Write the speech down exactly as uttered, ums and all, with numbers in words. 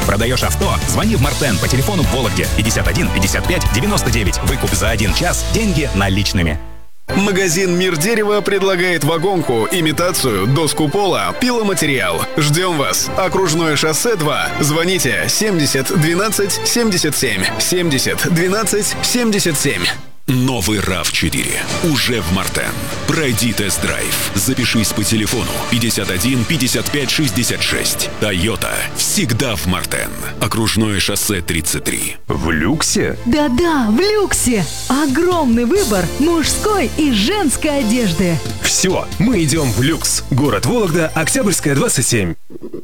Продаешь авто? Звони в Мартен по телефону в Вологде пятьдесят один пятьдесят пять девяносто девять. Выкуп за один час, деньги наличными. Магазин «Мир дерева» предлагает вагонку, имитацию, доску пола, пиломатериал. Ждем вас. Окружное шоссе два. Звоните семьдесят двенадцать семьдесят семь. семьдесят двенадцать семьдесят семь. Новый рав четыре уже в Мартен. Пройди тест-драйв. Запишись по телефону пятьдесят один пятьдесят пять шестьдесят шесть. Тойота всегда в Мартен. Окружное шоссе тридцать три. В люксе? Да-да, в люксе. Огромный выбор мужской и женской одежды. Все, мы идем в люкс. Город Вологда, Октябрьская, двадцать семь.